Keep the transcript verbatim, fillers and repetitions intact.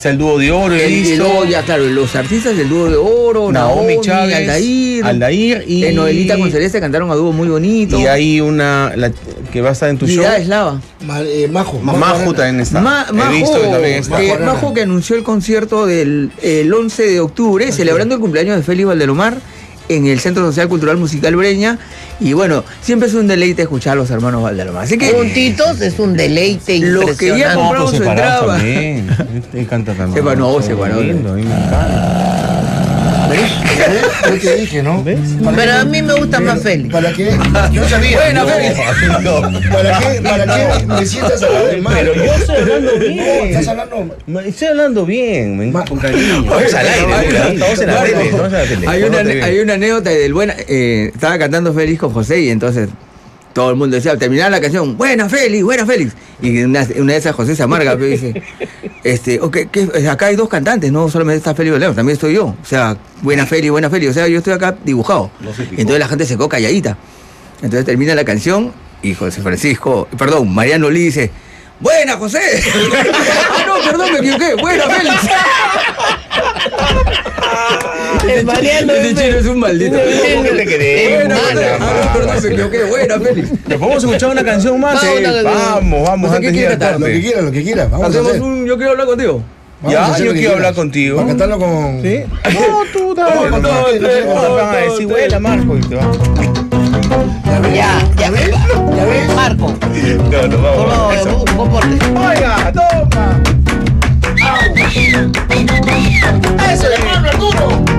El dúo de oro, he El, el, visto. ya, claro, los artistas del dúo de oro, Naomi Naomi, Chávez, Aldair, Aldair y eh, Noelita con Celeste cantaron a dúo muy bonito. Y hay una la, que va a estar en tu show. Vidal Eslava. Ma, eh, Majo. Ma- Majo también está. Ma- He Majo, visto que también está. que, Majo Majo que anunció el concierto del el once de octubre, celebrando el cumpleaños de Félix Valdelomar en el Centro Social Cultural Musical Breña. Y bueno, siempre es un deleite escuchar a los hermanos Valdelomar. Así que Juntitos es un deleite los que ya impresionante. compraron su separados entrada. también. Él canta también. Separado, separado. Lindo, a mí me encanta. Yo te dije, ¿no? ¿Ves? Pero a mí me gusta más Félix. ¿Para qué? Yo sabía. Buena, No, Félix. No. ¿Para qué? ¿Para qué me sientas a hablar de mal? Pero yo estoy hablando No, bien. estás hablando. Ma- Estoy hablando bien, men, Ma- con cariño. Estamos al aire, Hay una- estamos en la Claro. tele, estamos en la tele. Hay una, Pórtate bien. hay una anécdota del buena. Eh, estaba cantando Félix con José y entonces todo el mundo decía, terminaba la canción, buena Félix, buena Félix. Y una, una de esas José se amarga, pero dice, este, okay, que, acá hay dos cantantes, no solamente está Félix Valdelomar, también estoy yo. O sea, buena Félix, buena Félix. O sea, yo estoy acá dibujado. No se picó. Y entonces la gente se quedó calladita. Entonces termina la canción y José Francisco, perdón, Mariano Lee dice, buena José. Ah, no, perdón, me equivoqué, buena Félix. El Mariano Ese chino es un maldito. ¿Cómo que te querés? Buena, Mala, José. Ah, no, mala. perdón, me equivoqué, buena Félix. ¿Nos podemos escuchar una canción más? Vamos, Sí, una canción. vamos, vamos, No sé antes qué de ir quiere al cantar, Lo que corte. quieras, lo que quieras. Vamos a Hacemos hacer. un yo quiero hablar contigo. Vamos a Ya, hacer yo lo que quiero hablar quieras. contigo. Para cantarlo con. ¿Sí? No, tú dale. No, No, no, no, no, no, van a decir, vuela, Marco, y te va. Ya, ya ves. ¿Ya ves? Marco, No, no, vamos. solo un comporte. Oiga, toma. ¡Eso, hermano, Arturo!